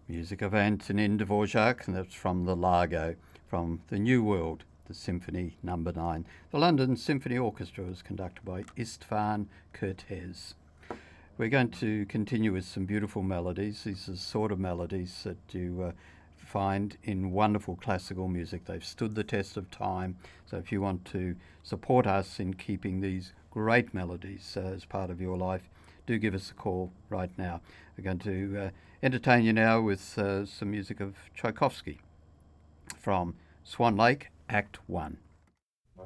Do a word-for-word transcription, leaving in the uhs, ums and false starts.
Music of Antonin Dvorak, and that's from the Largo, from the New World, the Symphony Number Nine. The London Symphony Orchestra was conducted by Istvan Kertész. We're going to continue with some beautiful melodies. These are the sort of melodies that you uh, find in wonderful classical music. They've stood the test of time. So if you want to support us in keeping these great melodies uh, as part of your life, do give us a call right now. We're going to uh, entertain you now with uh, some music of Tchaikovsky from Swan Lake, Act One.